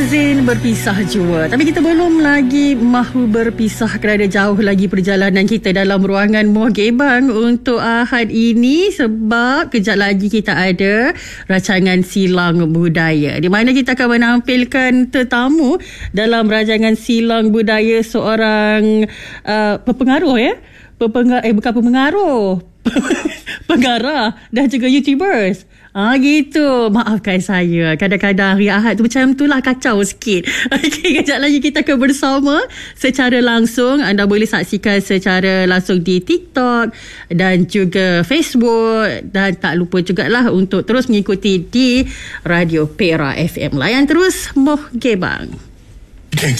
Hazin berpisah jua. Tapi kita belum lagi mahu berpisah kerana jauh lagi perjalanan kita dalam ruangan Muar Gebang untuk Ahad ini, sebab kejap lagi kita ada rancangan Silang Budaya, di mana kita akan menampilkan tetamu dalam rancangan Silang Budaya, seorang pepengaruh bukan pemengaruh penggarah dan juga YouTubers. Gitu. Maafkan saya. Kadang-kadang hari Ahad tu macam tu lah, kacau sikit. Okey, kejap lagi kita akan bersama secara langsung. Anda boleh saksikan secara langsung di TikTok dan juga Facebook. Dan tak lupa jugalah untuk terus mengikuti di Radio Perak FM. Layan terus Muar Gebang.